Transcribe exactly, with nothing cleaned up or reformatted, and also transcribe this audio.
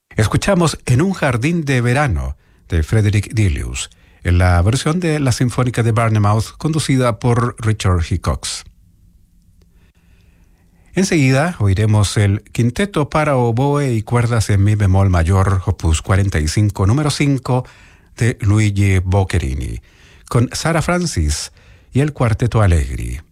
Escuchamos En un jardín de verano de Frederick Delius, en la versión de la Sinfónica de Bournemouth conducida por Richard Hickox. Enseguida oiremos el Quinteto para oboe y cuerdas en mi bemol mayor, opus cuarenta y cinco, número cinco, de Luigi Boccherini, con Sara Francis y el Cuarteto Allegri.